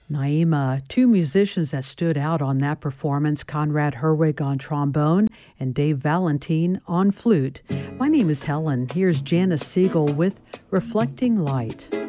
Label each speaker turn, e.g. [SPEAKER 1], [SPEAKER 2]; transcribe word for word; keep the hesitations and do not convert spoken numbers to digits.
[SPEAKER 1] Naima, two musicians that stood out on that performance, Conrad Herwig on trombone and Dave Valentine on flute. My name is Helen. Here's Janice Siegel with Reflecting Light.